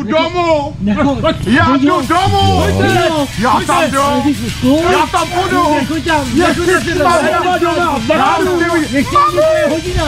domů! Já jdu domů! Já tam jdu! Já tam půjdu! Nechci tam! Nechci tam! Nechci tam! Nechci tam!